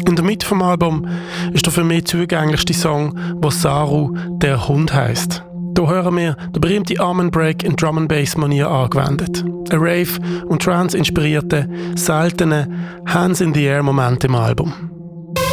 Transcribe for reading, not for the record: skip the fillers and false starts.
In der Mitte vom Album ist der für mich zugänglichste Song, wo Saru der Hund heisst. Hier hören wir den berühmten Amen Break in Drum-and-Bass-Manier angewendet. Ein Rave- und Trance-inspirierte, seltene Hands-in-the-Air-Moment im Album.